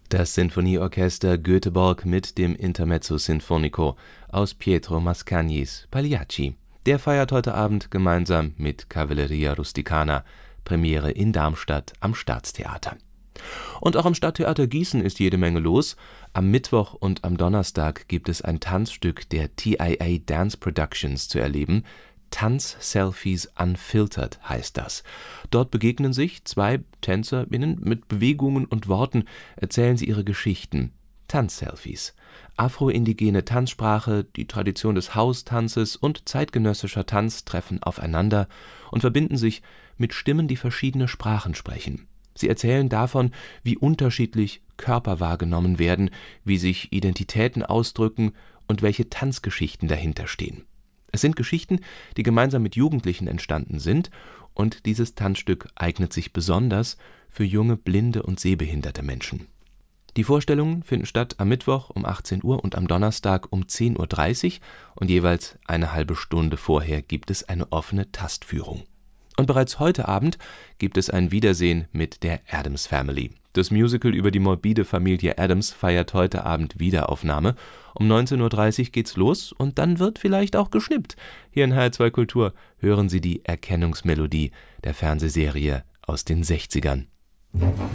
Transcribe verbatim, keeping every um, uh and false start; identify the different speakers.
Speaker 1: Das Sinfonieorchester Göteborg mit dem Intermezzo Sinfonico aus Pietro Mascagnis Pagliacci. Der feiert heute Abend gemeinsam mit Cavalleria Rusticana Premiere in Darmstadt am Staatstheater. Und auch am Stadttheater Gießen ist jede Menge los. Am Mittwoch und am Donnerstag gibt es ein Tanzstück der T I A Dance Productions zu erleben. Tanz-Selfies Unfiltered heißt das. Dort begegnen sich zwei TänzerInnen mit Bewegungen und Worten, erzählen sie ihre Geschichten. Tanz-Selfies. Afro-indigene Tanzsprache, die Tradition des Haustanzes und zeitgenössischer Tanz treffen aufeinander und verbinden sich mit Stimmen, die verschiedene Sprachen sprechen. Sie erzählen davon, wie unterschiedlich Körper wahrgenommen werden, wie sich Identitäten ausdrücken und welche Tanzgeschichten dahinter stehen. Es sind Geschichten, die gemeinsam mit Jugendlichen entstanden sind, und dieses Tanzstück eignet sich besonders für junge blinde und sehbehinderte Menschen. Die Vorstellungen finden statt am Mittwoch um achtzehn Uhr und am Donnerstag um zehn Uhr dreißig und jeweils eine halbe Stunde vorher gibt es eine offene Tastführung. Und bereits heute Abend gibt es ein Wiedersehen mit der Addams Family. Das Musical über die morbide Familie Addams feiert heute Abend Wiederaufnahme. Um neunzehn Uhr dreißig geht's los und dann wird vielleicht auch geschnippt. Hier in H R zwei Kultur hören Sie die Erkennungsmelodie der Fernsehserie aus den sechzigern.